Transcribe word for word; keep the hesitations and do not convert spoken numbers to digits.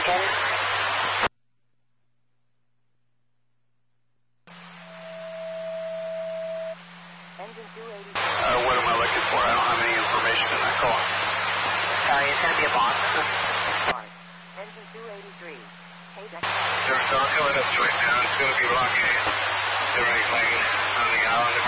Engine. Engine two eighty-three. Uh, what am I looking for? I don't have any information in that call. Sorry, it's going to be a Boston. Engine two eighty-three. Hey, There's no killing us right now. It's going to be blockade. They're anything on the island